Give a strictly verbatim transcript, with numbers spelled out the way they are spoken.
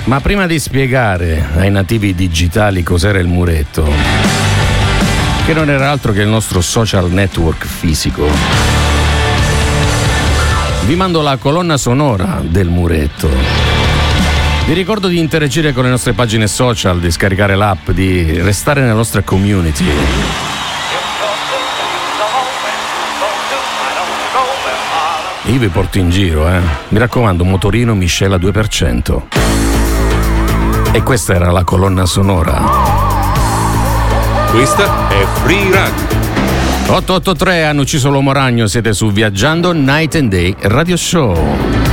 Ma prima di spiegare ai nativi digitali cos'era il muretto, che non era altro che il nostro social network fisico, vi mando la colonna sonora del muretto. Vi ricordo di interagire con le nostre pagine social, di scaricare l'app, di restare nella nostra community. Io vi porto in giro, eh. Mi raccomando, motorino miscela due per cento. E questa era la colonna sonora. Questa è Free Radio. otto otto tre hanno ucciso l'uomo ragno, siete su Viaggiando Night and Day Radio Show.